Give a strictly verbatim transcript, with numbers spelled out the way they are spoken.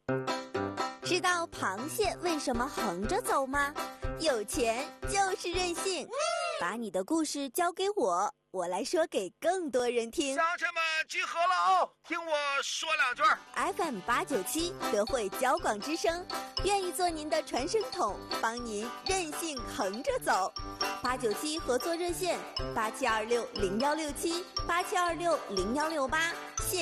知道螃蟹为什么横着走吗？有钱就是任性。把你的故事交给我，我来说给更多人听。 乡亲们集合了哦，听我说两句。 F M 八九七德惠交广之声，愿意做您的传声筒，帮您任性横着走。八九七合作热线：八七二六零幺六七，八七二六零幺六八。